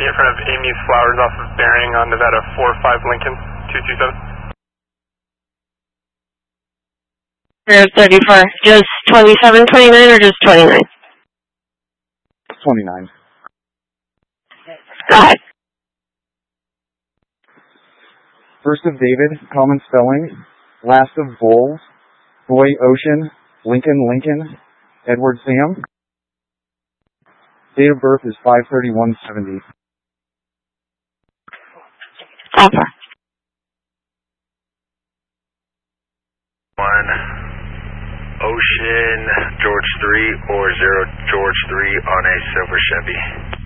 be in front of Amy's Flowers off of Bearing on Nevada 45 Lincoln, 227. 34. Just 27, 29, or just 29? 29. Go ahead. First of David, common spelling. Last of Bulls. Boy Ocean. Lincoln. Edward Sam. Date of birth is 5/31/70. Offer. 1 Ocean George 3 or 0 George 3 on a silver Chevy.